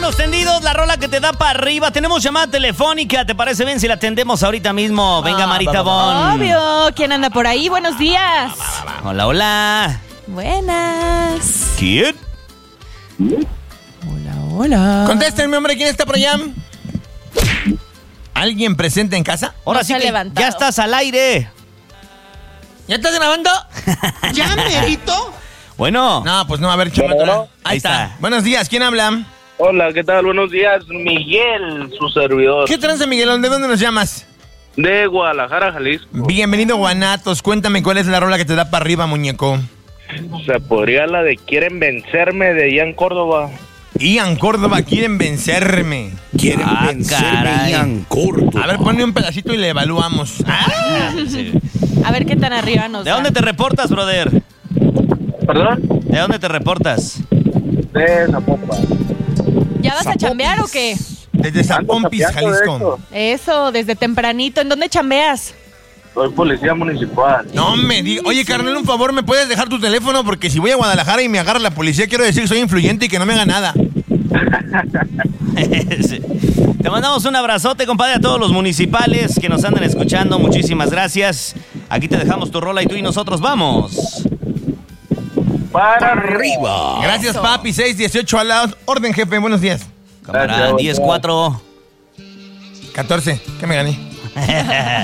Los Tendidos, la rola que te da para arriba. Tenemos llamada telefónica, ¿te parece bien si la atendemos ahorita mismo? Venga, Marita Bon. Obvio, ¿quién anda por ahí? Buenos días. Hola, hola. Buenas. ¿Quién? Hola. Contéstenme, hombre, ¿quién está por allá? ¿Alguien presente en casa? Ahora No sí se ha que levantado. ya estás al aire. ¿Ya estás grabando? ¿Ya, merito? Bueno. No, pues no, a ver, chamaco. Bueno. Ahí está. Buenos días, ¿quién habla? Hola, ¿qué tal? Buenos días, Miguel, su servidor. ¿Qué tranza, Miguelón? ¿De dónde nos llamas? De Guadalajara, Jalisco. Bienvenido, Guanatos. Cuéntame cuál es la rola que te da para arriba, muñeco. Se podría la de Quieren Vencerme de Ian Córdoba. Ian Córdoba, quieren vencerme. Quieren Ah, vencerme, caray. Ian Córdoba. A ver, ponle un pedacito y le evaluamos. Sí. A ver qué tan arriba nos ¿De da. dónde te reportas, brother? ¿Perdón? ¿De dónde te reportas? De Zapopan. ¿Ya vas a chambear o qué? Desde Zapompis, Ando sapeando Jalisco. Eso, desde tempranito. ¿En dónde chambeas? Soy policía municipal. No me digas. Oye, carnal, un favor, ¿me puedes dejar tu teléfono? Porque si voy a Guadalajara y me agarra la policía, quiero decir que soy influyente y que no me haga nada. Sí. Te mandamos un abrazote, compadre, a todos los municipales que nos andan escuchando. Muchísimas gracias. Aquí te dejamos tu rola y tú y nosotros vamos. Para Arriba. Gracias, Eso. papi. 618 al lado. Orden, jefe. Buenos días. Camarada, Gracias, 10-4. 14. ¿Qué me gané?